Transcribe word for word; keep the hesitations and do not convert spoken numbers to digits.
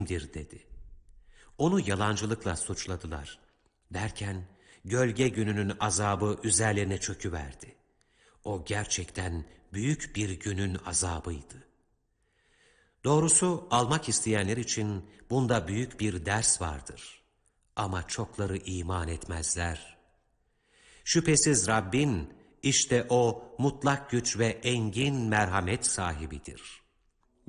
dedi. Onu yalancılıkla suçladılar. Derken gölge gününün azabı üzerlerine çöküverdi. O gerçekten büyük bir günün azabıydı. Doğrusu almak isteyenler için bunda büyük bir ders vardır. Ama çokları iman etmezler. Şüphesiz Rabbin işte o mutlak güç ve engin merhamet sahibidir.